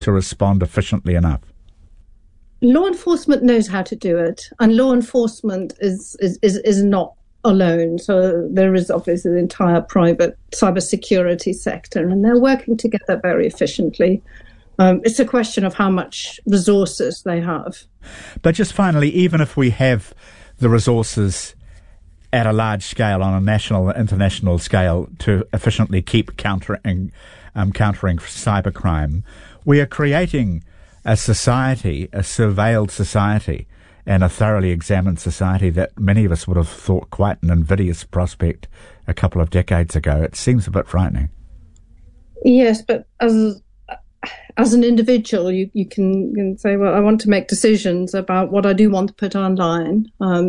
to respond efficiently enough? Law enforcement knows how to do it, and law enforcement is not alone. So there is obviously the entire private cybersecurity sector, and they're working together very efficiently. It's a question of how much resources they have. But just finally, even if we have the resources at a large scale, on a national and international scale, to efficiently keep countering cybercrime, we are creating a society, a surveilled society, and a thoroughly examined society that many of us would have thought quite an invidious prospect a couple of decades ago. It seems a bit frightening. Yes, but as an individual, you can say, well, I want to make decisions about what I do want to put online.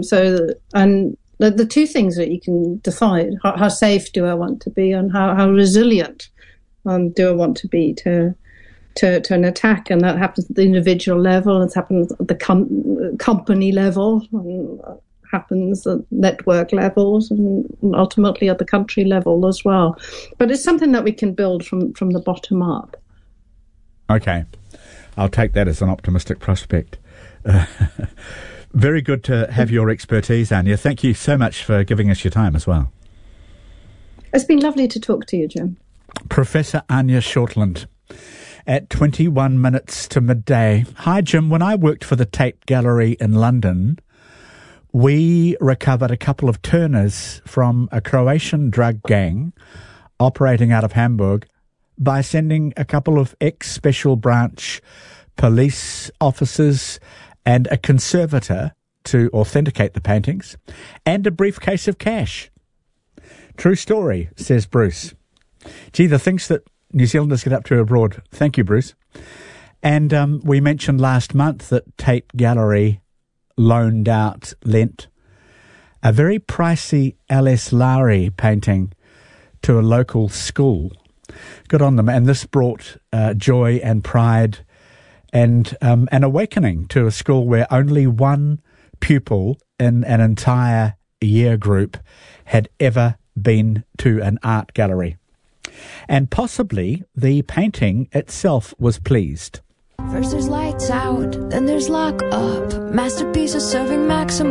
The two things that you can decide: how safe do I want to be, and how resilient do I want to be to an attack. And that happens at the individual level, it happens at the company level, and happens at network levels, and ultimately at the country level as well. But it's something that we can build from the bottom up. Okay, I'll take that as an optimistic prospect. Very good to have your expertise, Anya. Thank you so much for giving us your time as well. It's been lovely to talk to you, Jim. Professor Anya Shortland at 21 minutes to midday. Hi, Jim. When I worked for the Tate Gallery in London, we recovered a couple of turners from a Croatian drug gang operating out of Hamburg by sending a couple of ex-special branch police officers and a conservator to authenticate the paintings, and a briefcase of cash. True story, says Bruce. Gee, the things that New Zealanders get up to abroad. Thank you, Bruce. And we mentioned last month that Tate Gallery lent a very pricey L.S. Lowry painting to a local school. Good on them. And this brought joy and pride and an awakening to a school where only one pupil in an entire year group had ever been to an art gallery. And possibly the painting itself was pleased. First there's lights out, then there's lock up. Masterpieces serving maximum.